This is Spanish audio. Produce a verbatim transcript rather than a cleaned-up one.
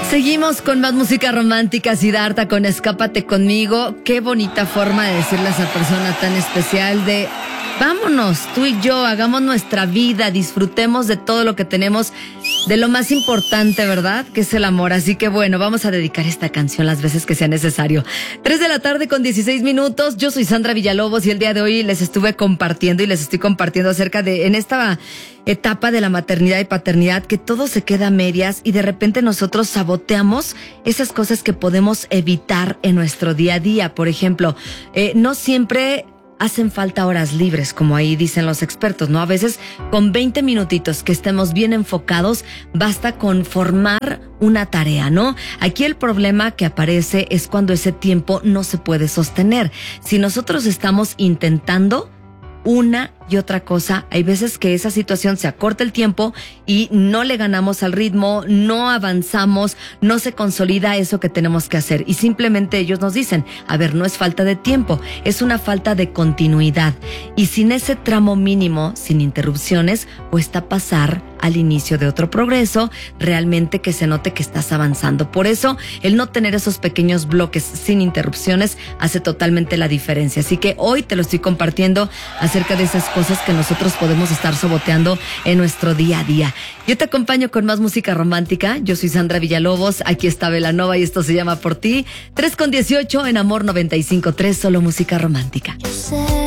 Seguimos con más música romántica, Siddhartha con Escápate Conmigo. Qué bonita forma de decirle a esa persona tan especial de vámonos, tú y yo, hagamos nuestra vida, disfrutemos de todo lo que tenemos, de lo más importante, ¿verdad? Que es el amor. Así que bueno, vamos a dedicar esta canción las veces que sea necesario. Tres de la tarde con dieciséis minutos. Yo soy Sandra Villalobos y el día de hoy les estuve compartiendo y les estoy compartiendo acerca de, en esta etapa de la maternidad y paternidad, que todo se queda a medias y de repente nosotros saboteamos esas cosas que podemos evitar en nuestro día a día. Por ejemplo, eh, no siempre hacen falta horas libres, como ahí dicen los expertos, ¿no? A veces con veinte minutitos que estemos bien enfocados, basta con formar una tarea, ¿no? Aquí el problema que aparece es cuando ese tiempo no se puede sostener. Si nosotros estamos intentando una y otra cosa, hay veces que esa situación se acorta el tiempo y no le ganamos al ritmo, no avanzamos, no se consolida eso que tenemos que hacer. Y simplemente ellos nos dicen, a ver, no es falta de tiempo, es una falta de continuidad. Y sin ese tramo mínimo, sin interrupciones, cuesta pasar al inicio de otro progreso, realmente que se note que estás avanzando. Por eso, el no tener esos pequeños bloques sin interrupciones hace totalmente la diferencia. Así que hoy te lo estoy compartiendo acerca de esas cosas que nosotros podemos estar saboteando en nuestro día a día. Yo te acompaño con más música romántica. Yo soy Sandra Villalobos, aquí está Belanova y esto se llama Por Ti. tres con dieciocho en Amor noventa y cinco punto tres, solo música romántica.